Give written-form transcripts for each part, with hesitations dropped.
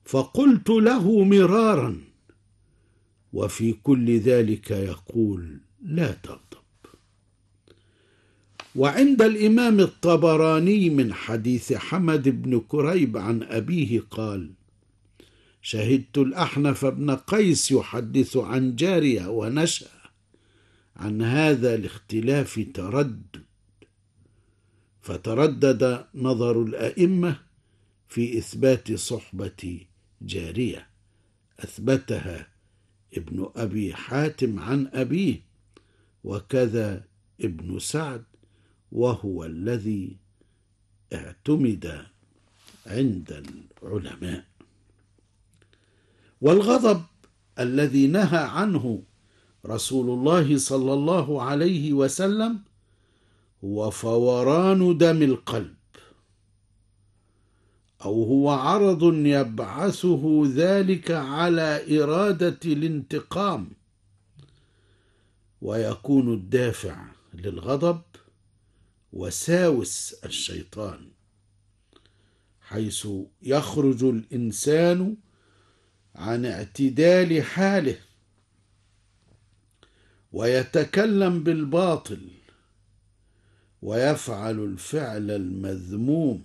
فقلت له مرارا وفي كل ذلك يقول لا تغضب. وعند الإمام الطبراني من حديث حمد بن كريب عن أبيه قال: شهدت الأحنف بن قيس يحدث عن جارية ونشأ عن هذا الاختلاف تردد، فتردد نظر الأئمة في إثبات صحبة جارية، أثبتها ابن أبي حاتم عن أبيه، وكذا ابن سعد، وهو الذي اعتمد عند العلماء. والغضب الذي نهى عنه رسول الله صلى الله عليه وسلم هو فوران دم القلب، أو هو عرض يبعثه ذلك على إرادة الانتقام، ويكون الدافع للغضب وساوس الشيطان، حيث يخرج الإنسان عن اعتدال حاله ويتكلم بالباطل ويفعل الفعل المذموم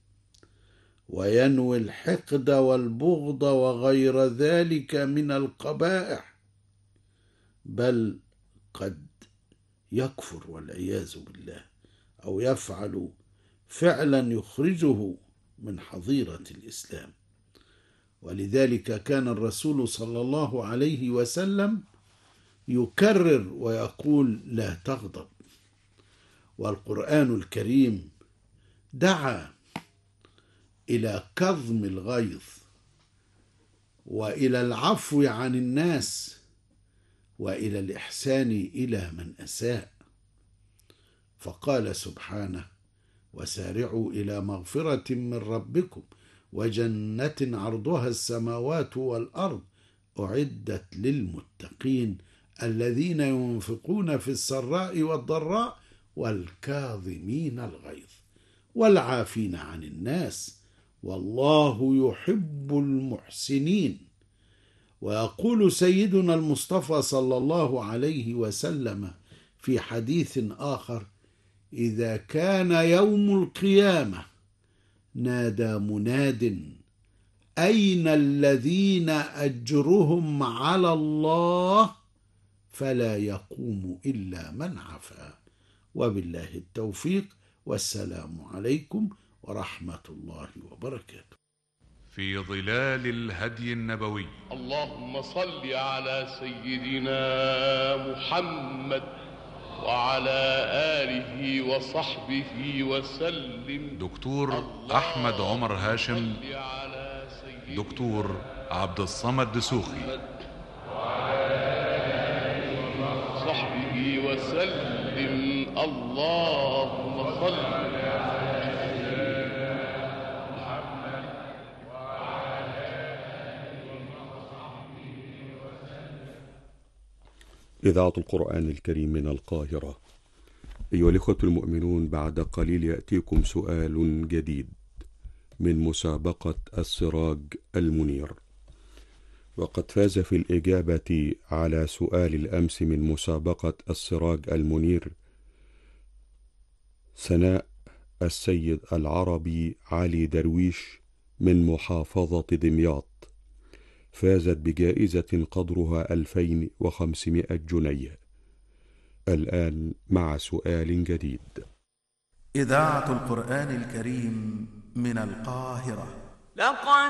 وينوي الحقد والبغض وغير ذلك من القبائح، بل قد يكفر والعياذ بالله، أو يفعل فعلا يخرجه من حظيرة الإسلام. ولذلك كان الرسول صلى الله عليه وسلم يكرر ويقول لا تغضب. والقرآن الكريم دعا إلى كظم الغيظ وإلى العفو عن الناس وإلى الإحسان إلى من أساء، فقال سبحانه: وسارعوا إلى مغفرة من ربكم وجنة عرضها السماوات والأرض أعدت للمتقين الذين ينفقون في السراء والضراء والكاظمين الغيظ والعافين عن الناس والله يحب المحسنين. ويقول سيدنا المصطفى صلى الله عليه وسلم في حديث آخر: إذا كان يوم القيامة نادى مناد أين الذين أجرهم على الله، فلا يقوم إلا من عفا. وبالله التوفيق، والسلام عليكم ورحمة الله وبركاته. في ظلال الهدي النبوي. اللهم صل على سيدنا محمد وعلى آله وصحبه وسلم. دكتور أحمد عمر هاشم، دكتور عبد الصمد دسوخي، صحبه وسلم. اللهم صل إذاعة القرآن الكريم من القاهرة. أيها الإخوة المؤمنون، بعد قليل يأتيكم سؤال جديد من مسابقة السراج المنير. وقد فاز في الإجابة على سؤال الأمس من مسابقة السراج المنير سناء السيد العربي علي درويش من محافظة دمياط، فازت بجائزة قدرها 2500 جنيه. الآن مع سؤال جديد. إذاعة القرآن الكريم من القاهرة.